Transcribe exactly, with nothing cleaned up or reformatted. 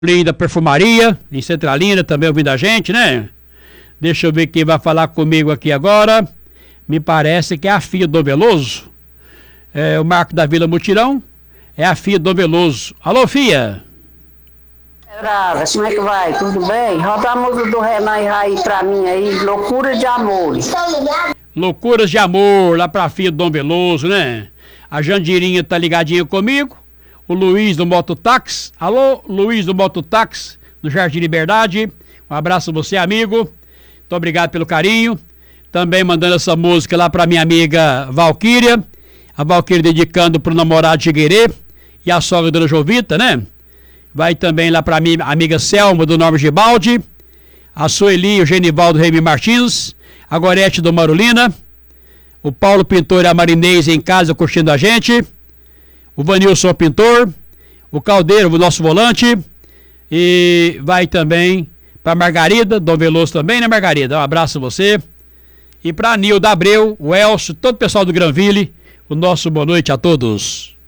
Da perfumaria, em Centralina, também ouvindo a gente, né? Deixa eu ver quem vai falar comigo aqui agora. Me parece que é a filha do Veloso. É o Marco da Vila Mutirão. É a filha do Veloso. Alô, filha? Brava, como é que vai? Tudo bem? Roda a música do Renan e Raí pra mim aí. Loucura de amor. Loucuras de amor, lá pra filha do Dom Veloso, né? A Jandirinha tá ligadinha comigo. O Luiz do Mototáxi. Alô, Luiz do Mototáxi, do Jardim Liberdade. Um abraço a você, amigo. Muito obrigado pelo carinho. Também mandando essa música lá pra minha amiga Valquíria. A Valquíria dedicando pro namorado Jiguerê e a sogra Dona Jovita, né? Vai também lá pra minha amiga Selma, do Norma Gibaldi. A Sueli, o Genivaldo Remy Martins. A Gorete do Marulina. O Paulo Pintor e a Marinês em casa curtindo a gente. O Vanilson Pintor, o Caldeiro, o nosso volante, e vai também para Margarida, Dom Veloso também, né, Margarida? Um abraço a você. E para Nilda Abreu, o Elcio, todo o pessoal do Granville, o nosso boa noite a todos.